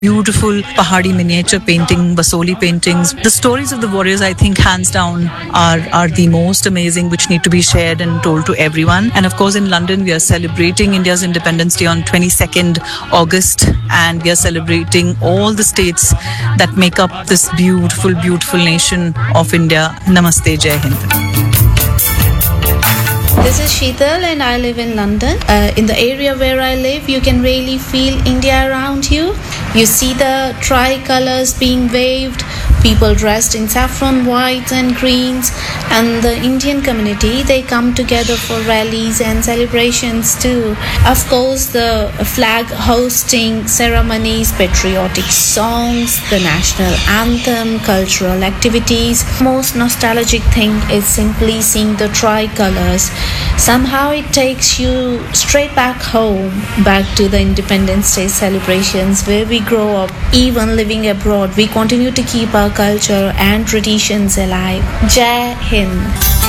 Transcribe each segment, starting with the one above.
beautiful Pahadi miniature painting, Basoli paintings. The stories of the warriors, I think, hands down, are the most amazing, which need to be shared and told to everyone. And of course, in London, we are celebrating India's Independence Day on 22nd August, and we are celebrating all the states that make up this beautiful, beautiful nation of India. Namaste, Jai Hind. This is Sheetal and I live in London. In the area where I live, you can really feel India around you. You see the tricolors being waved, people dressed in saffron whites and greens, and the Indian community, they come together for rallies and celebrations too. Of course, the flag hosting ceremonies, patriotic songs, the national anthem, cultural activities. Most nostalgic thing is simply seeing the tricolors. Somehow it takes you straight back home, back to the Independence Day celebrations where we grow up. Even living abroad, we continue to keep our culture and traditions alive. Jai Hind.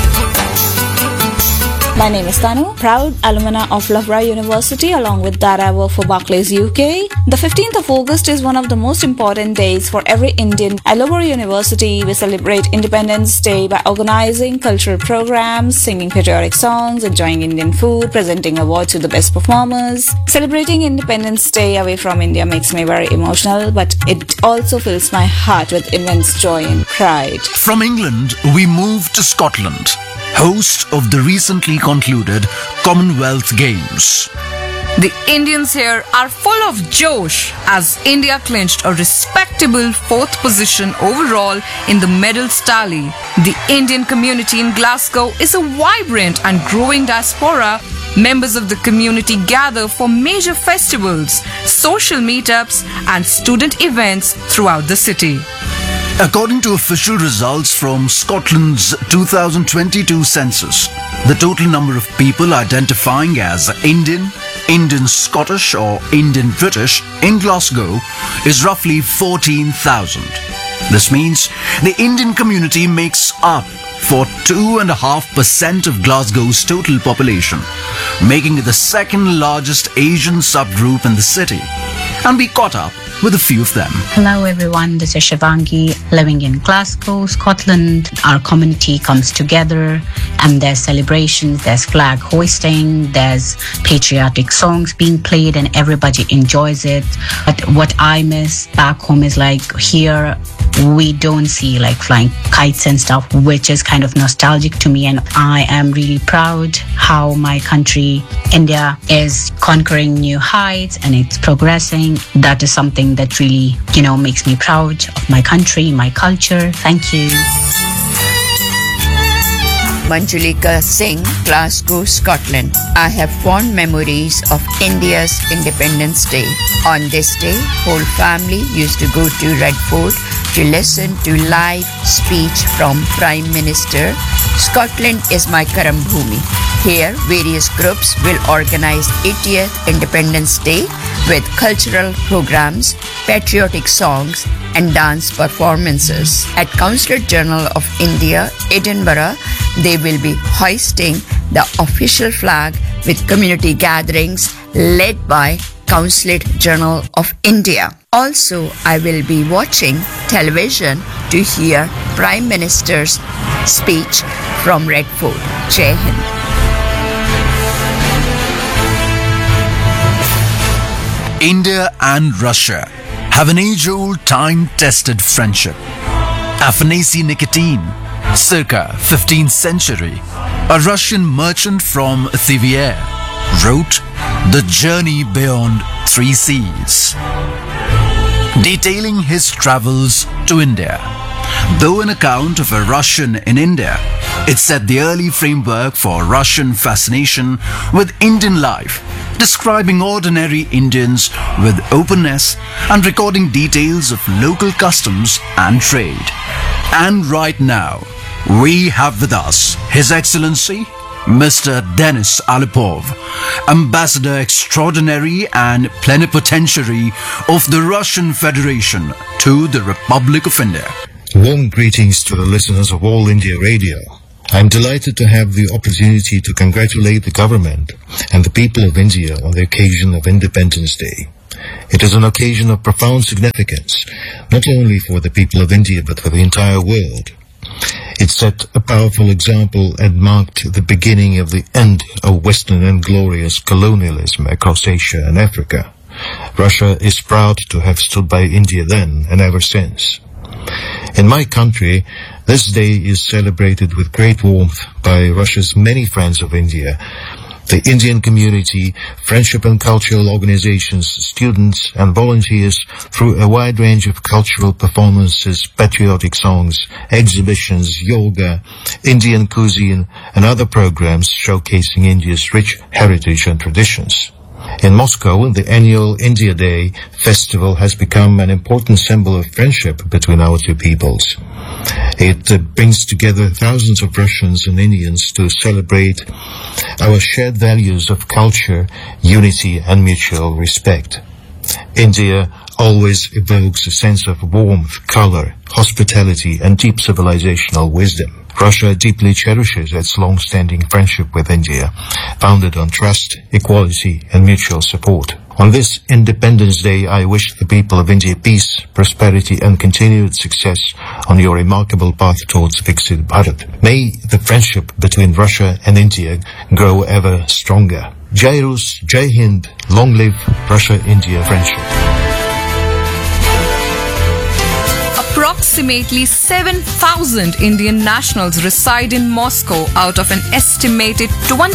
My name is Tanu, proud alumna of Loughborough University. Along with that, I work for Barclays UK. The 15th of August is one of the most important days for every Indian. At Loughborough University, we celebrate Independence Day by organizing cultural programs, singing patriotic songs, enjoying Indian food, presenting awards to the best performers. Celebrating Independence Day away from India makes me very emotional, but it also fills my heart with immense joy and pride. From England, we move to Scotland, host of the recently concluded Commonwealth Games. The Indians here are full of josh as India clinched a respectable fourth position overall in the medals tally. The Indian community in Glasgow is a vibrant and growing diaspora. Members of the community gather for major festivals, social meetups, and student events throughout the city. According to official results from Scotland's 2022 census, the total number of people identifying as Indian, Indian Scottish or Indian British in Glasgow is roughly 14,000. This means the Indian community makes up for 2.5% of Glasgow's total population, making it the second largest Asian subgroup in the city. And we caught up with a few of them. Hello everyone, this is Shivangi living in Glasgow, Scotland. Our community comes together and there's celebrations, there's flag hoisting, there's patriotic songs being played and everybody enjoys it. But what I miss back home is like here we don't see like flying kites and stuff, which is kind of nostalgic to me, and I am really proud how my country, India, is conquering new heights and it's progressing. That is something that really, makes me proud of my country, my culture. Thank you. Manjulika Singh, Glasgow, Scotland. I have fond memories of India's Independence Day. On this day, whole family used to go to Red Fort to listen to live speech from Prime Minister. Scotland is my Karam Bhumi. Here, various groups will organize 80th Independence Day with cultural programs, patriotic songs, and dance performances. At Consulate General of India, Edinburgh, they will be hoisting the official flag with community gatherings led by Consulate General of India. Also, I will be watching television to hear Prime Minister's speech from Red Fort. Jai Hind. India and Russia have an age-old, time-tested friendship. Afanasy Nikitin, circa 15th century, a Russian merchant from Tver, wrote The Journey Beyond Three Seas, detailing his travels to India. Though an account of a Russian in India, it set the early framework for Russian fascination with Indian life, describing ordinary Indians with openness and recording details of local customs and trade. And right now, we have with us His Excellency Mr. Denis Alipov, Ambassador Extraordinary and Plenipotentiary of the Russian Federation to the Republic of India. Warm greetings to the listeners of All India Radio. I'm delighted to have the opportunity to congratulate the government and the people of India on the occasion of Independence Day. It is an occasion of profound significance, not only for the people of India but for the entire world. It set a powerful example and marked the beginning of the end of Western and glorious colonialism across Asia and Africa. Russia is proud to have stood by India then and ever since. In my country, this day is celebrated with great warmth by Russia's many friends of India, the Indian community, friendship and cultural organizations, students and volunteers through a wide range of cultural performances, patriotic songs, exhibitions, yoga, Indian cuisine and other programs showcasing India's rich heritage and traditions. In Moscow, the annual India Day festival has become an important symbol of friendship between our two peoples. It brings together thousands of Russians and Indians to celebrate our shared values of culture, unity and mutual respect. India always evokes a sense of warmth, color, hospitality and deep civilizational wisdom. Russia deeply cherishes its long-standing friendship with India, founded on trust, equality and mutual support. On this Independence Day, I wish the people of India peace, prosperity and continued success on your remarkable path towards Viksit Bharat. May the friendship between Russia and India grow ever stronger. Jai Rus, Jai Hind, long live Russia-India friendship. Approximately 7,000 Indian nationals reside in Moscow out of an estimated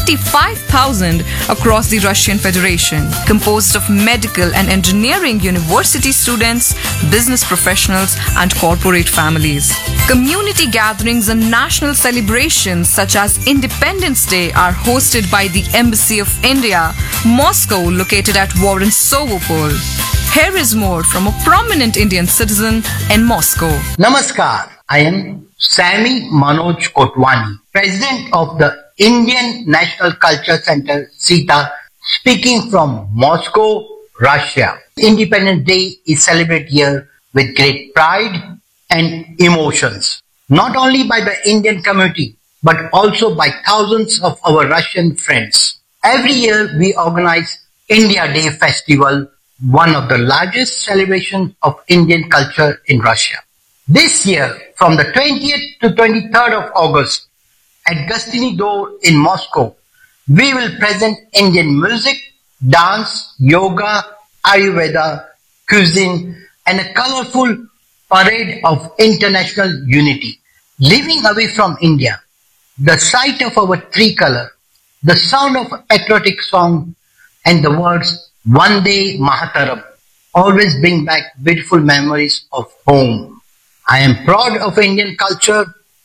25,000 across the Russian Federation, composed of medical and engineering university students, business professionals, and corporate families. Community gatherings and national celebrations such as Independence Day are hosted by the Embassy of India, Moscow, located at Warren Sovopol. Here is more from a prominent Indian citizen in Moscow. Namaskar. I am Sami Manoj Kotwani, President of the Indian National Culture Center, SITA, speaking from Moscow, Russia. Independence Day is celebrated here with great pride and emotions, not only by the Indian community, but also by thousands of our Russian friends. Every year we organize India Day Festival, one of the largest celebrations of Indian culture in Russia. This year, from the 20th to 23rd of August, at Gostiny Dvor in Moscow, we will present Indian music, dance, yoga, Ayurveda, cuisine, and a colorful parade of international unity. Living away from India, the sight of our tricolor, the sound of patriotic song, and the words Vande Mataram always bring back beautiful memories of home. I am proud of Indian culture,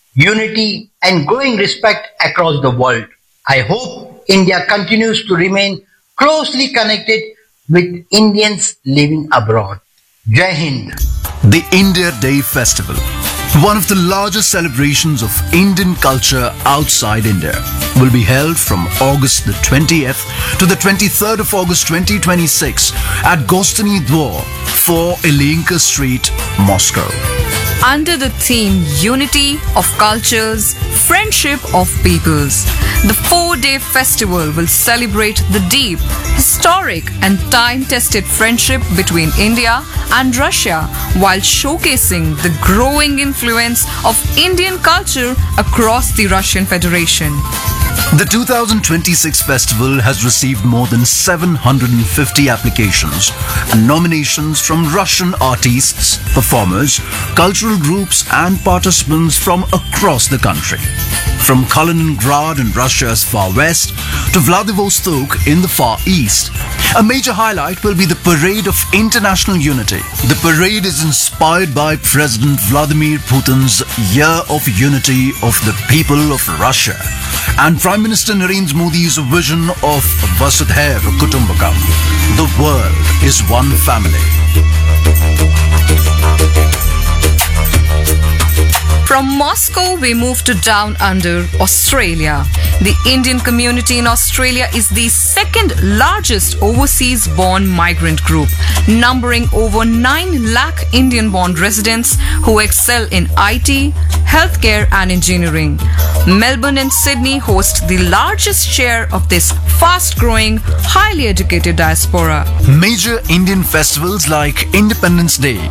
unity and growing respect across the world. I hope India continues to remain closely connected with Indians living abroad. Jai Hind. The India Day Festival, one of the largest celebrations of Indian culture outside India, will be held from August the 20th to the 23rd of August 2026 at Gostiny Dvor, 4 Ilinka Street, Moscow. Under the theme Unity of Cultures, Friendship of Peoples, the 4-day festival will celebrate the deep, historic and time-tested friendship between India and Russia while showcasing the growing influence of Indian culture across the Russian Federation. The 2026 festival has received more than 750 applications and nominations from Russian artists, performers, cultural groups and participants from across the country. From Kaliningrad in Russia's far west to Vladivostok in the far east, a major highlight will be the Parade of International Unity. The parade is inspired by President Vladimir Putin's Year of Unity of the People of Russia and Prime Minister Narendra Modi's vision of Vasudhaiva Kutumbakam. The world is one family. From Moscow, we move to down under Australia. The Indian community in Australia is the second largest overseas-born migrant group, numbering over 9 lakh Indian-born residents who excel in IT, healthcare and engineering. Melbourne and Sydney host the largest share of this fast-growing, highly educated diaspora. Major Indian festivals like Independence Day,